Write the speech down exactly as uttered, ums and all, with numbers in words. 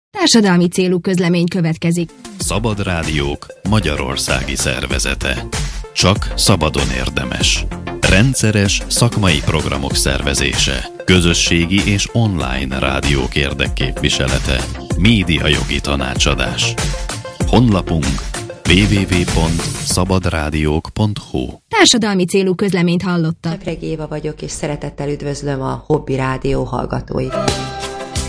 Társadalmi célú közlemény következik. Szabad Rádiók magyarországi szervezete. Csak szabadon érdemes. Rendszeres szakmai programok szervezése. Közösségi és online rádiók érdekképviselete. Médiajogi tanácsadás. Honlapunk double-u double-u double-u pont szabadrádiók pont hu. Társadalmi célú közleményt hallotta. Epreg Éva vagyok, és szeretettel üdvözlöm a Hobby Rádió hallgatóit.